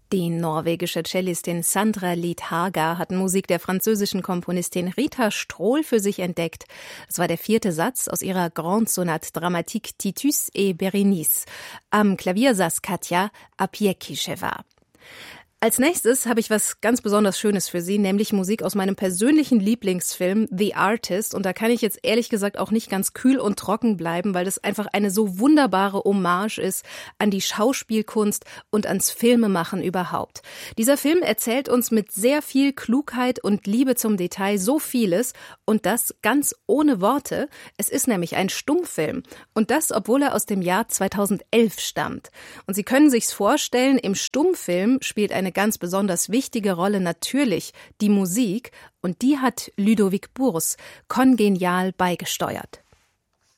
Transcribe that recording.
Die norwegische Cellistin Sandra Lied Haga hat Musik der französischen Komponistin Rita Strohl für sich entdeckt. Es war der 4. Satz aus ihrer Grande Sonate Dramatique Titus et Berenice. Am Klavier saß Katja Apiekischeva. Als nächstes habe ich was ganz besonders Schönes für Sie, nämlich Musik aus meinem persönlichen Lieblingsfilm The Artist. Und da kann ich jetzt ehrlich gesagt auch nicht ganz kühl und trocken bleiben, weil das einfach eine so wunderbare Hommage ist an die Schauspielkunst und ans Filmemachen überhaupt. Dieser Film erzählt uns mit sehr viel Klugheit und Liebe zum Detail so vieles und das ganz ohne Worte. Es ist nämlich ein Stummfilm und das, obwohl er aus dem Jahr 2011 stammt. Und Sie können sich's vorstellen, im Stummfilm spielt eine ganz besonders wichtige Rolle natürlich die Musik und die hat Ludovic Bours kongenial beigesteuert.